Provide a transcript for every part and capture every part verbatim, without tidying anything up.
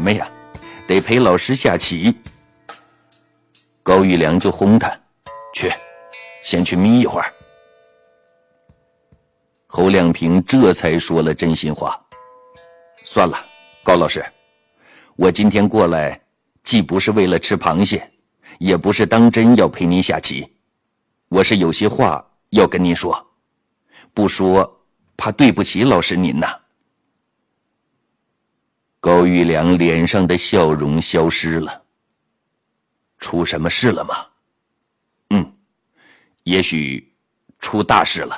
么呀？得陪老师下棋。高玉良就轰他，去，先去眯一会儿。侯亮平这才说了真心话。算了，高老师，我今天过来既不是为了吃螃蟹，也不是当真要陪您下棋，我是有些话要跟您说，不说怕对不起老师您呐。高玉良脸上的笑容消失了。出什么事了吗？嗯，也许出大事了。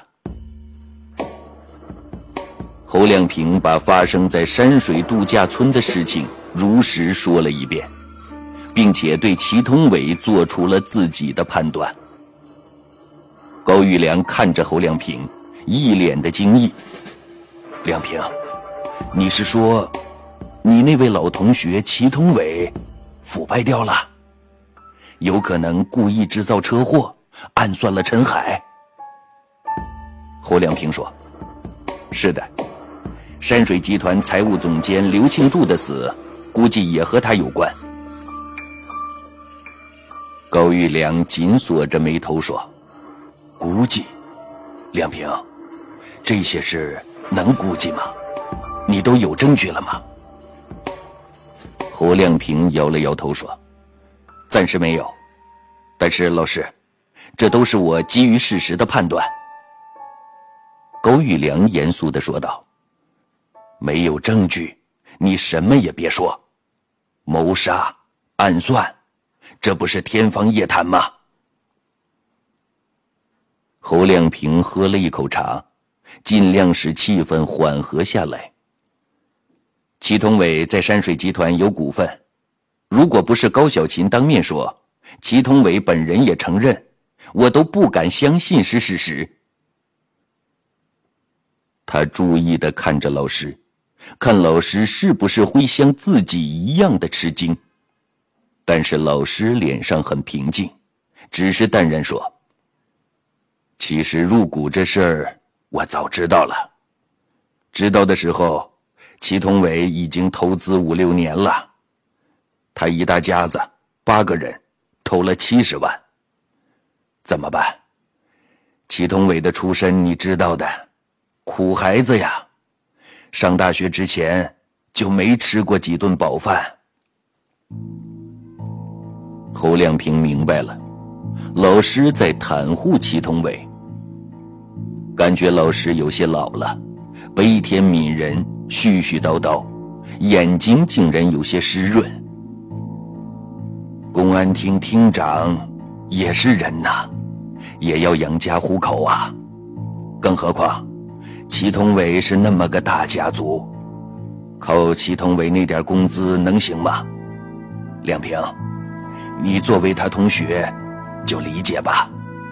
侯亮平把发生在山水度假村的事情如实说了一遍，并且对祁同伟做出了自己的判断。高玉良看着侯亮平，一脸的惊异。亮平，你是说你那位老同学祁同伟腐败掉了？有可能故意制造车祸，暗算了陈海？侯亮平说，是的，山水集团财务总监刘庆柱的死估计也和他有关。高玉良紧锁着眉头说，估计？亮平，这些事能估计吗？你都有证据了吗？侯亮平摇了摇头说，暂时没有，但是老师，这都是我基于事实的判断。高玉良严肃地说道，没有证据，你什么也别说。谋杀、暗算，这不是天方夜谭吗？侯亮平喝了一口茶，尽量使气氛缓和下来。祁同伟在山水集团有股份，如果不是高小琴当面说，祁同伟本人也承认，我都不敢相信是事实。他注意地看着老师，看老师是不是会像自己一样的吃惊。但是老师脸上很平静，只是淡然说，其实入股这事儿我早知道了，知道的时候祁同伟已经投资五六年了，他一大家子八个人投了七十万。怎么办？祁同伟的出身你知道的，苦孩子呀，上大学之前就没吃过几顿饱饭。侯亮平明白了，老师在袒护祁同伟，感觉老师有些老了，悲天悯人，絮絮叨叨，眼睛竟然有些湿润。公安厅厅长也是人呐，也要养家糊口啊，更何况祁同伟是那么个大家族，靠祁同伟那点工资能行吗？亮平，你作为他同学就理解吧。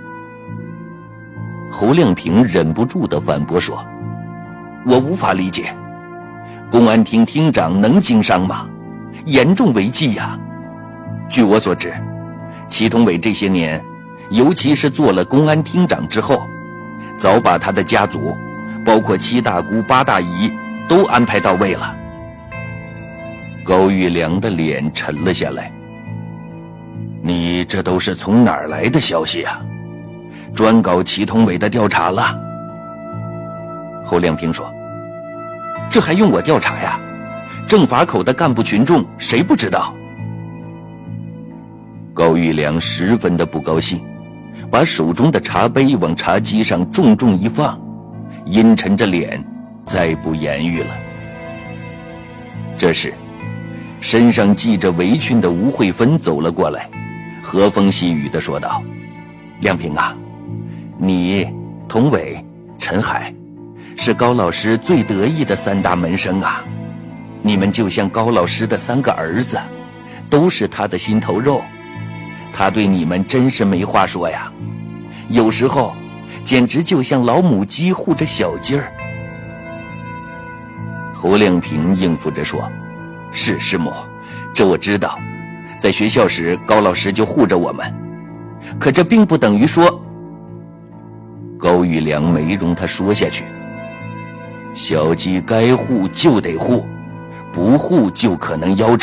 侯亮平忍不住地反驳说，我无法理解，公安厅厅长能经商吗？严重违纪呀！据我所知，祁同伟这些年，尤其是做了公安厅长之后，早把他的家族，包括七大姑八大姨都安排到位了。高玉良的脸沉了下来。你这都是从哪儿来的消息啊？专搞祁同伟的调查了？侯亮平说，这还用我调查呀？政法口的干部群众谁不知道？高玉良十分的不高兴，把手中的茶杯往茶几上重重一放，阴沉着脸，再不言语了。这时，身上系着围裙的吴慧芬走了过来，和风细雨地说道，亮平啊，你、童伟、陈海是高老师最得意的三大门生啊，你们就像高老师的三个儿子，都是他的心头肉，他对你们真是没话说呀，有时候简直就像老母鸡护着小鸡儿。侯亮平应付着说，是师母，这我知道，在学校时高老师就护着我们，可这并不等于说……高玉良没容他说下去，小鸡该护就得护，不护就可能夭折。